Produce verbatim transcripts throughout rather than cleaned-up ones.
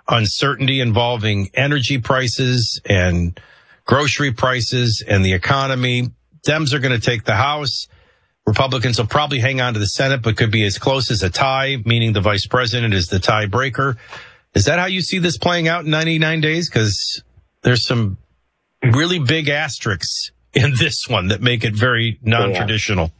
uncertainty involving energy prices and grocery prices and the economy. Dems are going to take the House. Republicans will probably hang on to the Senate, but could be as close as a tie, meaning the vice president is the tiebreaker. Is that how you see this playing out in ninety-nine days? Because there's some really big asterisks in this one that make it very non-traditional.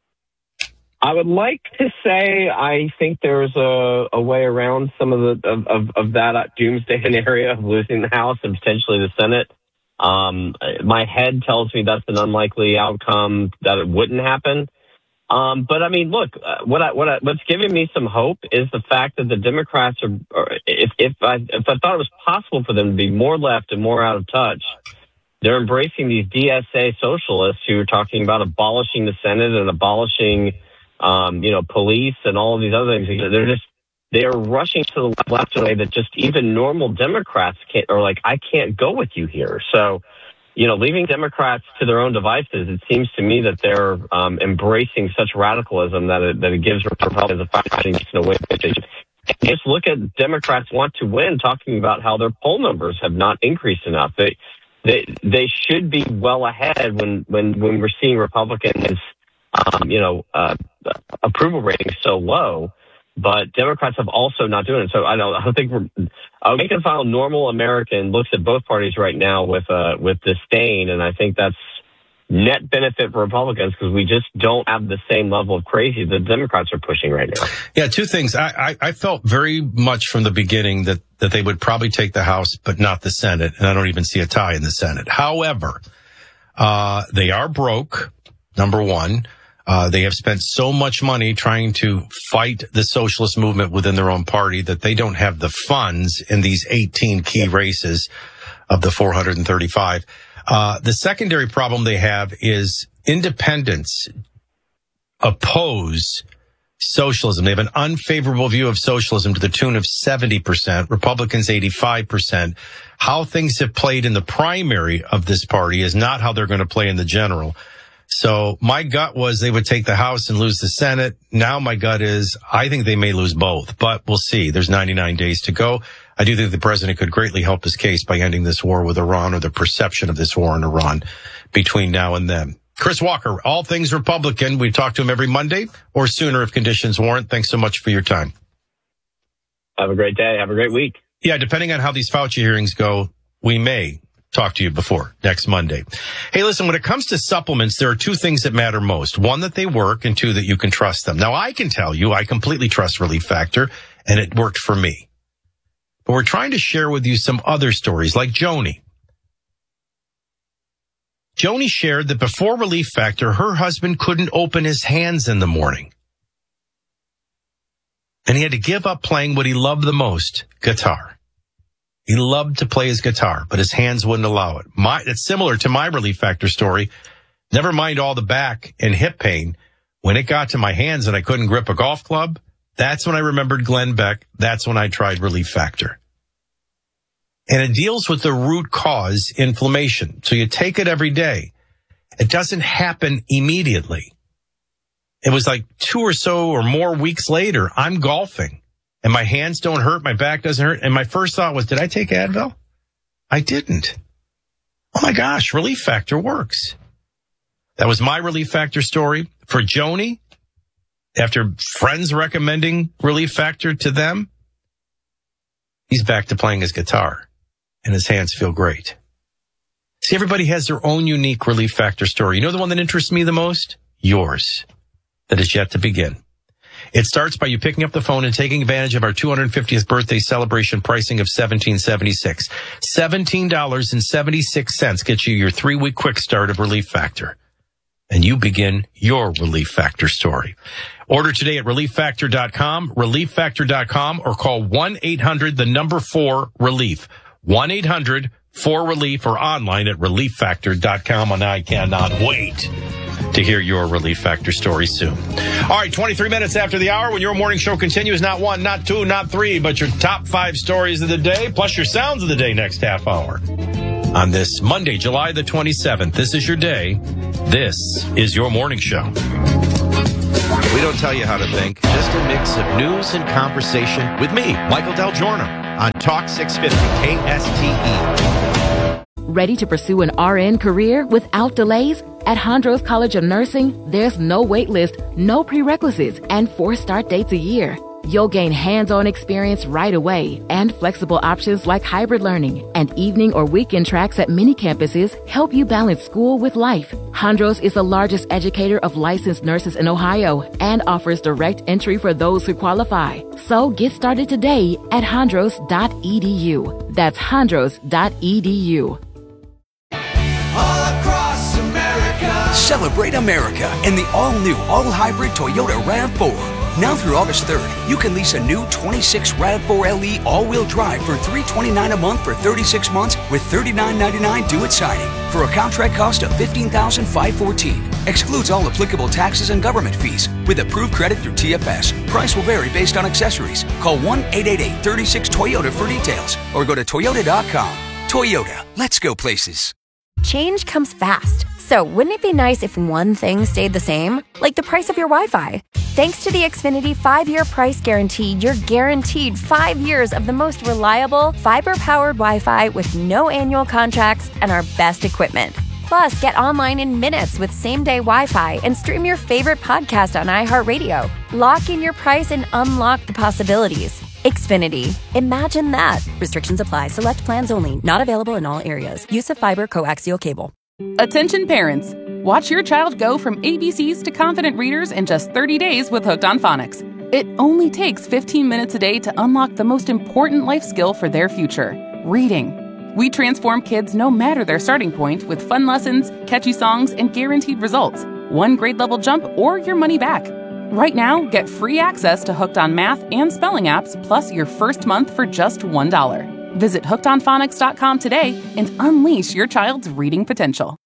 I would like to say I think there's a, a way around some of the of, of, of that doomsday scenario of losing the House and potentially the Senate. Um, my head tells me that's an unlikely outcome, that it wouldn't happen. Um, but I mean, look, uh, what I, what I, what's giving me some hope is the fact that the Democrats are, are if if I if I thought it was possible for them to be more left and more out of touch, they're embracing these D S A socialists who are talking about abolishing the Senate and abolishing, um, you know, police and all of these other things. They're just they are rushing to the left in a way that just even normal Democrats can't, or like, I can't go with you here. So, you know, leaving Democrats to their own devices, it seems to me that they're um, embracing such radicalism that it, that it gives Republicans a fighting in a way that they should. Just look at Democrats want to win, talking about how their poll numbers have not increased enough. They they they should be well ahead when when when we're seeing Republicans, um, you know, uh, approval ratings so low. But Democrats have also not doing it. So I don't. I think we're. A rank and file normal American looks at both parties right now with uh, with disdain, and I think that's net benefit for Republicans because we just don't have the same level of crazy that Democrats are pushing right now. Yeah, two things. I, I, I felt very much from the beginning that that they would probably take the House, but not the Senate, and I don't even see a tie in the Senate. However, uh, they are broke. Number one. Uh, they have spent so much money trying to fight the socialist movement within their own party that they don't have the funds in these eighteen key races of the four hundred thirty-five. Uh, the secondary problem they have is independents oppose socialism. They have an unfavorable view of socialism to the tune of seventy percent, Republicans eighty-five percent. How things have played in the primary of this party is not how they're going to play in the general. So my gut was they would take the House and lose the Senate. Now my gut is I think they may lose both, but we'll see. There's ninety-nine days to go. I do think the president could greatly help his case by ending this war with Iran, or the perception of this war in Iran, between now and then. Chris Walker, all things Republican. We talk to him every Monday or sooner if conditions warrant. Thanks so much for your time. Have a great day. Have a great week. Yeah, depending on how these Fauci hearings go, we may talk to you before next Monday. Hey, listen, when it comes to supplements, there are two things that matter most. One, that they work, and two, that you can trust them. Now, I can tell you, I completely trust Relief Factor, and it worked for me. But we're trying to share with you some other stories, like Joni. Joni shared that before Relief Factor, her husband couldn't open his hands in the morning. And he had to give up playing what he loved the most, guitar. He loved to play his guitar, but his hands wouldn't allow it. My, it's similar to my Relief Factor story. Never mind all the back and hip pain. When it got to my hands and I couldn't grip a golf club, that's when I remembered Glenn Beck. That's when I tried Relief Factor. And it deals with the root cause, inflammation. So you take it every day. It doesn't happen immediately. It was like two or so or more weeks later, I'm golfing. And my hands don't hurt, my back doesn't hurt. And my first thought was, did I take Advil? I didn't. Oh my gosh, Relief Factor works. That was my Relief Factor story. For Joni, after friends recommending Relief Factor to them, he's back to playing his guitar, and his hands feel great. See, everybody has their own unique Relief Factor story. You know the one that interests me the most? Yours. That is yet to begin. It starts by you picking up the phone and taking advantage of our two hundred fiftieth birthday celebration pricing of seventeen seventy-six. seventeen dollars and seventy-six cents gets you your three-week quick start of Relief Factor. And you begin your Relief Factor story. Order today at relief factor dot com, relief factor dot com, or call one eight hundred, the number four, relief. one eight hundred four relief, or online at relief factor dot com. And I cannot wait to hear your Relief Factor story soon. All right, twenty-three minutes after the hour, when your morning show continues, not one, not two, not three, but your top five stories of the day, plus your sounds of the day next half hour. On this Monday, July the twenty-seventh, this is your day. This is your morning show. We don't tell you how to think, just a mix of news and conversation with me, Michael Del Giorno. on Talk six fifty K S T E. Ready to pursue an R N career without delays? At Hondros College of Nursing, there's no wait list, no prerequisites, and four start dates a year. You'll gain hands-on experience right away and flexible options like hybrid learning and evening or weekend tracks at many campuses help you balance school with life. Hondros is the largest educator of licensed nurses in Ohio and offers direct entry for those who qualify. So get started today at hondros dot e d u. That's hondros dot e d u. All across America. Celebrate America in the all-new, all-hybrid Toyota RAV four. Now through August third, you can lease a new twenty-six RAV four L E all-wheel drive for three hundred twenty-nine dollars a month for thirty-six months with thirty-nine ninety-nine due at signing for a contract cost of fifteen thousand five hundred fourteen dollars. Excludes all applicable taxes and government fees with approved credit through T F S. Price will vary based on accessories. Call one eight eight eight, three six, Toyota for details or go to toyota dot com. Toyota, let's go places. Change comes fast, so wouldn't it be nice if one thing stayed the same? Like the price of your Wi-Fi. Thanks to the Xfinity five-year price guarantee, you're guaranteed five years of the most reliable, fiber-powered Wi-Fi with no annual contracts and our best equipment. Plus, get online in minutes with same-day Wi-Fi and stream your favorite podcast on iHeartRadio. Lock in your price and unlock the possibilities. Xfinity. Imagine that. Restrictions apply. Select plans only. Not available in all areas. Use of fiber coaxial cable. Attention parents. Watch your child go from A B Cs to confident readers in just thirty days with Hooked on Phonics. It only takes fifteen minutes a day to unlock the most important life skill for their future, reading. We transform kids no matter their starting point with fun lessons, catchy songs, and guaranteed results. One grade level jump or your money back. Right now, get free access to Hooked on Math and Spelling apps, plus your first month for just one dollar. Visit hooked on phonics dot com today and unleash your child's reading potential.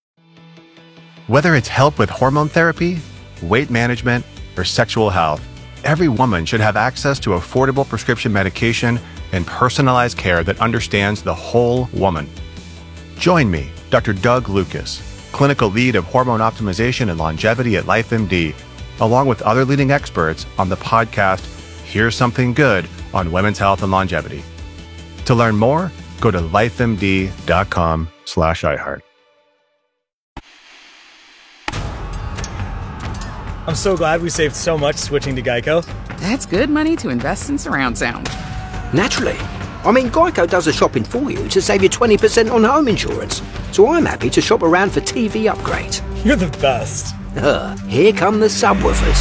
Whether it's help with hormone therapy, weight management, or sexual health, every woman should have access to affordable prescription medication and personalized care that understands the whole woman. Join me, Doctor Doug Lucas, clinical lead of hormone optimization and longevity at LifeMD, along with other leading experts on the podcast, Here's Something Good on Women's Health and Longevity. To learn more, go to lifemd.com slash iHeart. I'm so glad we saved so much switching to Geico. That's good money to invest in surround sound. Naturally. I mean, Geico does the shopping for you to save you twenty percent on home insurance. So I'm happy to shop around for T V upgrades. You're the best. Uh, here come the subwoofers.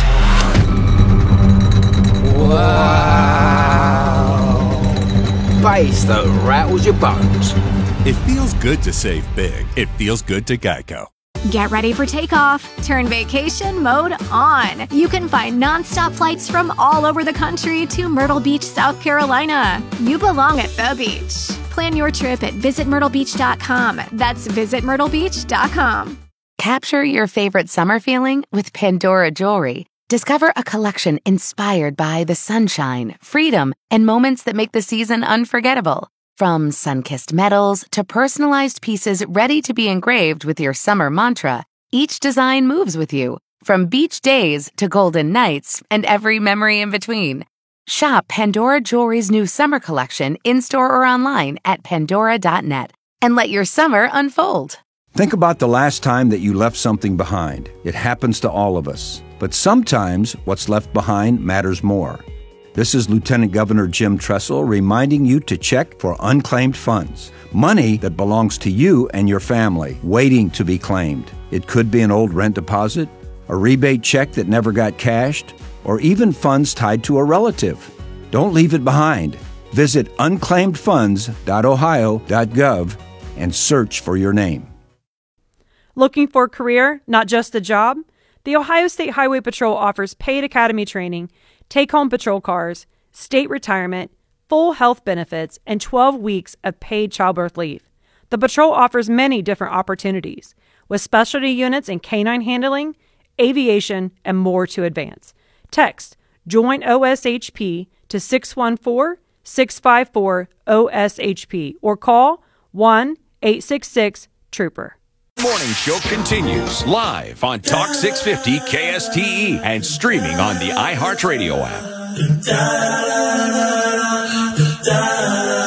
Wow. Bass that rattles your bones. It feels good to save big. It feels good to Geico. Get ready for takeoff. Turn vacation mode on. You can find nonstop flights from all over the country to Myrtle Beach, South Carolina. You belong at the beach. Plan your trip at visit myrtle beach dot com. That's visit myrtle beach dot com. Capture your favorite summer feeling with Pandora Jewelry. Discover a collection inspired by the sunshine, freedom, and moments that make the season unforgettable. From sun-kissed metals to personalized pieces ready to be engraved with your summer mantra, each design moves with you, from beach days to golden nights and every memory in between. Shop Pandora Jewelry's new summer collection in-store or online at pandora dot net and let your summer unfold. Think about the last time that you left something behind. It happens to all of us. But sometimes what's left behind matters more. This is Lieutenant Governor Jim Tressel reminding you to check for unclaimed funds. Money that belongs to you and your family, waiting to be claimed. It could be an old rent deposit, a rebate check that never got cashed, or even funds tied to a relative. Don't leave it behind. Visit unclaimed funds dot ohio dot gov and search for your name. Looking for a career, not just a job? The Ohio State Highway Patrol offers paid academy training, take-home patrol cars, state retirement, full health benefits, and twelve weeks of paid childbirth leave. The patrol offers many different opportunities, with specialty units in canine handling, aviation, and more to advance. Text JOIN O S H P to six one four, six five four, O S H P or call one eight six six, TROOPER. Morning show continues live on Talk six fifty K S T E and streaming on the iHeartRadio app.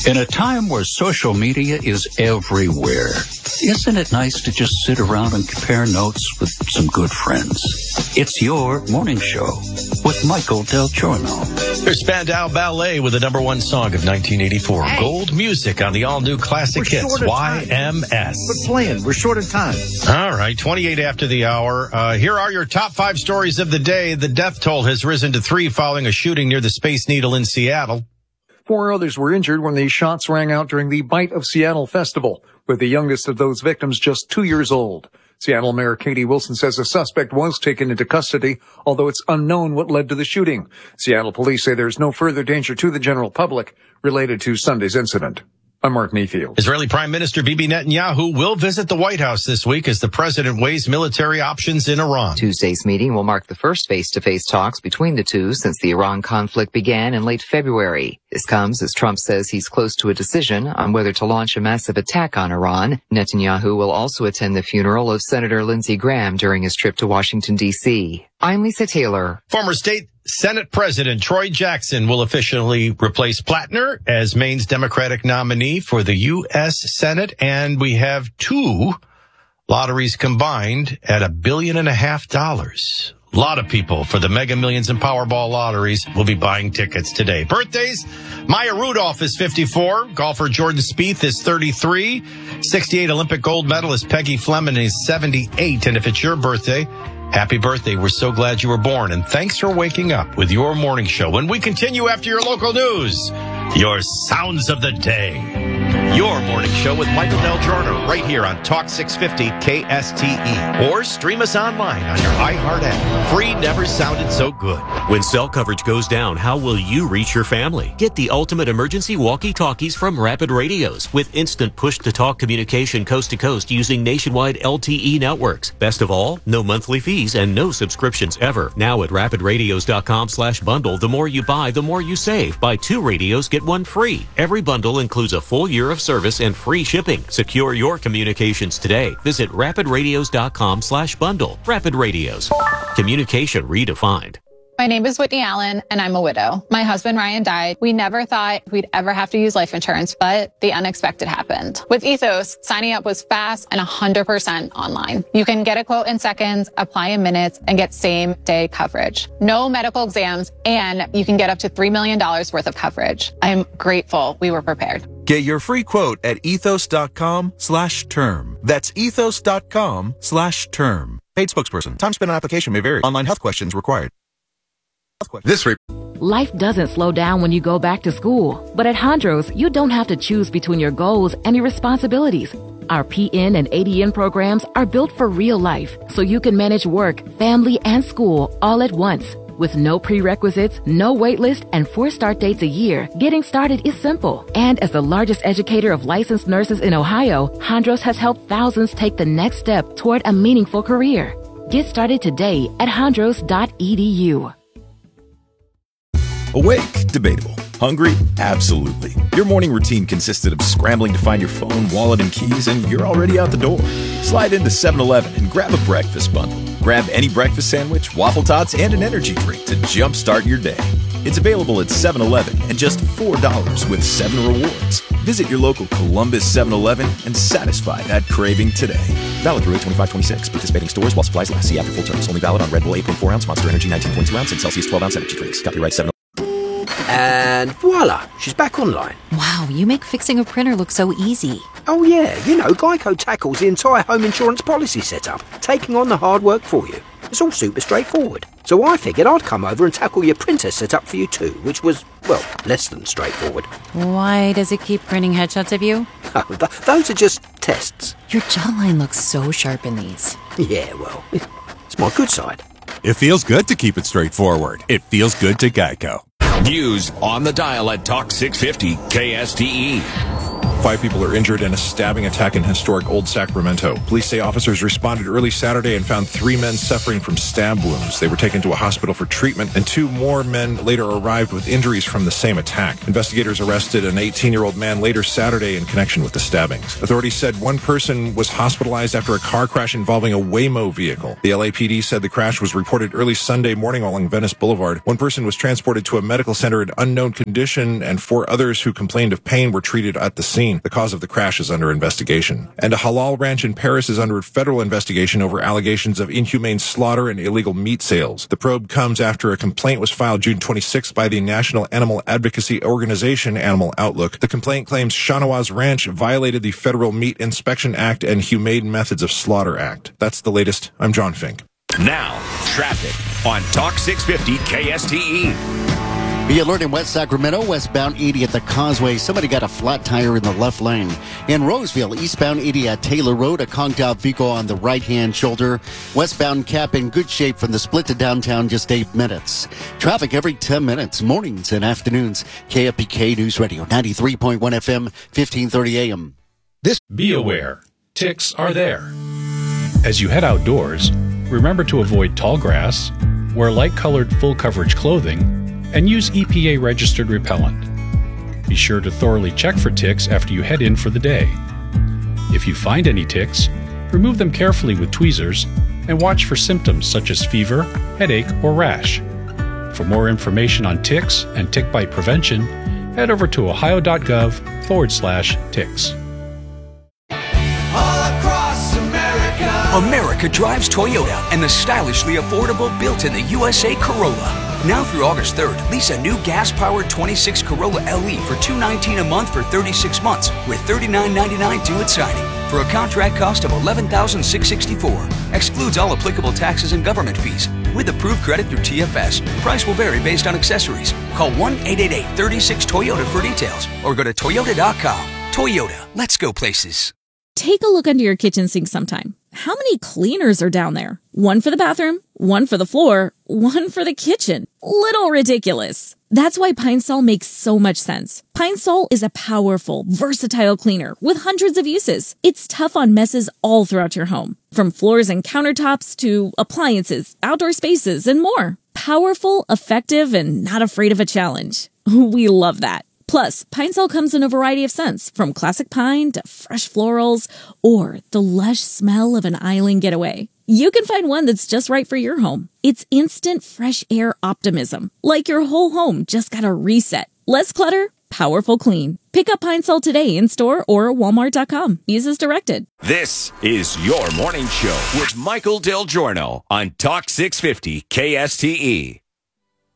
In a time where social media is everywhere, isn't it nice to just sit around and compare notes with some good friends? It's your morning show with Michael Del Giorno. There's Spandau Ballet with the number one song of nineteen eighty-four. Hey. Gold music on the all-new classic We're hits, Y M S. We're playing. We're short of time. All right, twenty-eight after the hour. Uh, here are your top five stories of the day. The death toll has risen to three following a shooting near the Space Needle in Seattle. Four others were injured when these shots rang out during the Bite of Seattle festival, with the youngest of those victims just two years old. Seattle Mayor Katie Wilson says a suspect was taken into custody, although it's unknown what led to the shooting. Seattle police say there's no further danger to the general public related to Sunday's incident. I'm Mark Mayfield. Israeli Prime Minister Bibi Netanyahu will visit the White House this week as the president weighs military options in Iran. Tuesday's meeting will mark the first face-to-face talks between the two since the Iran conflict began in late February. This comes as Trump says he's close to a decision on whether to launch a massive attack on Iran. Netanyahu will also attend the funeral of Senator Lindsey Graham during his trip to Washington, D C. I'm Lisa Taylor. Former state Senate President Troy Jackson will officially replace Plattner as Maine's Democratic nominee for the U S Senate. And we have two lotteries combined at a billion and a half dollars. A lot of people for the Mega Millions and Powerball lotteries will be buying tickets today. Birthdays, Maya Rudolph is fifty-four. Golfer Jordan Spieth is thirty-three. sixty-eight Olympic gold medalist Peggy Fleming is seventy-eight. And if it's your birthday, happy birthday. We're so glad you were born. And thanks for waking up with your morning show. When we continue after your local news, your sounds of the day. Your morning show with Michael Del Giorno right here on Talk six fifty K S T E. Or stream us online on your iHeart app. Free never sounded so good. When cell coverage goes down, how will you reach your family? Get the ultimate emergency walkie-talkies from Rapid Radios with instant push-to-talk communication coast to coast using nationwide L T E networks. Best of all, no monthly fees and no subscriptions ever. Now at rapid radios dot com slash bundle, the more you buy, the more you save. Buy two radios, get one free. Every bundle includes a full year of service and free shipping. Secure your communications today. Visit rapid radios dot com slash bundle. Rapid Radios. Communication redefined. My name is Whitney Allen, and I'm a widow. My husband, Ryan, died. We never thought we'd ever have to use life insurance, but the unexpected happened. With Ethos, signing up was fast and one hundred percent online. You can get a quote in seconds, apply in minutes, and get same-day coverage. No medical exams, and you can get up to three million dollars worth of coverage. I'm grateful we were prepared. Get your free quote at ethos dot com slash term. That's ethos dot com slash term. Paid spokesperson. Time spent on application may vary. Online health questions required. This re- Life doesn't slow down when you go back to school. But at Hondros, you don't have to choose between your goals and your responsibilities. Our P N and A D N programs are built for real life, so you can manage work, family, and school all at once. With no prerequisites, no wait list, and four start dates a year, getting started is simple. And as the largest educator of licensed nurses in Ohio, Hondros has helped thousands take the next step toward a meaningful career. Get started today at hondros dot e d u. Awake? Debatable. Hungry? Absolutely. Your morning routine consisted of scrambling to find your phone, wallet, and keys, and you're already out the door. Slide into seven eleven and grab a breakfast bundle. Grab any breakfast sandwich, waffle tots, and an energy drink to jumpstart your day. It's available at seven eleven and just four dollars with seven rewards. Visit your local Columbus seven eleven and satisfy that craving today. Valid through eight twenty-five twenty-six. Participating stores while supplies last. See after full terms. Only valid on Red Bull eight point four ounce, Monster Energy nineteen point two ounce, and Celsius twelve ounce energy drinks. Copyright seven. And voila, she's back online. Wow, you make fixing a printer look so easy. Oh yeah, you know, Geico tackles the entire home insurance policy setup, taking on the hard work for you. It's all super straightforward. So I figured I'd come over and tackle your printer setup for you too, which was, well, less than straightforward. Why does it keep printing headshots of you? Oh, th- those are just tests. Your jawline looks so sharp in these. Yeah, well, it's my good side. It feels good to keep it straightforward. It feels good to Geico. News on the dial at Talk six fifty K S T E. Five people are injured in a stabbing attack in historic Old Sacramento. Police say officers responded early Saturday and found three men suffering from stab wounds. They were taken to a hospital for treatment, and two more men later arrived with injuries from the same attack. Investigators arrested an eighteen-year-old man later Saturday in connection with the stabbings. Authorities said one person was hospitalized after a car crash involving a Waymo vehicle. The L A P D said the crash was reported early Sunday morning along Venice Boulevard. One person was transported to a medical center in unknown condition, and four others who complained of pain were treated at the scene. The cause of the crash is under investigation. And a halal ranch in Paris is under federal investigation over allegations of inhumane slaughter and illegal meat sales. The probe comes after a complaint was filed June twenty-sixth by the national animal advocacy organization Animal Outlook. The complaint claims Shahnawaz Ranch violated the Federal Meat Inspection Act and Humane Methods of Slaughter Act. That's the latest. I'm John Fink. Now, traffic on Talk six fifty K S T E. Be alert in West Sacramento, westbound eighty at the Causeway. Somebody got a flat tire in the left lane. In Roseville, eastbound eighty at Taylor Road, a conked out vehicle on the right-hand shoulder. Westbound Cap in good shape from the split to downtown, just eight minutes. Traffic every ten minutes, mornings and afternoons. K F B K News Radio, ninety-three point one F M, fifteen thirty A M. This Be aware, ticks are there. As you head outdoors, remember to avoid tall grass, wear light-colored full-coverage clothing, and use E P A-registered repellent. Be sure to thoroughly check for ticks after you head in for the day. If you find any ticks, remove them carefully with tweezers and watch for symptoms such as fever, headache, or rash. For more information on ticks and tick bite prevention, head over to ohio.gov forward slash ticks. America drives Toyota and the stylishly affordable built-in-the U S A Corolla. Now through August third, lease a new gas-powered twenty-six Corolla L E for two hundred nineteen dollars a month for thirty-six months with thirty-nine ninety-nine due at signing for a contract cost of eleven thousand six hundred sixty-four dollars. Excludes all applicable taxes and government fees. With approved credit through T F S, price will vary based on accessories. Call one eight eight eight, three six, Toyota for details or go to toyota dot com. Toyota, let's go places. Take a look under your kitchen sink sometime. How many cleaners are down there? One for the bathroom, one for the floor, one for the kitchen. Little ridiculous. That's why Pine Sol makes so much sense. Pine Sol is a powerful, versatile cleaner with hundreds of uses. It's tough on messes all throughout your home, from floors and countertops to appliances, outdoor spaces, and more. Powerful, effective, and not afraid of a challenge. We love that. Plus, Pine Sol comes in a variety of scents, from classic pine to fresh florals, or the lush smell of an island getaway. You can find one that's just right for your home. It's instant fresh air optimism, like your whole home just got a reset. Less clutter, powerful clean. Pick up Pine Sol today in store or walmart dot com. Use as directed. This is your morning show with Michael Del Giorno on Talk six fifty K S T E.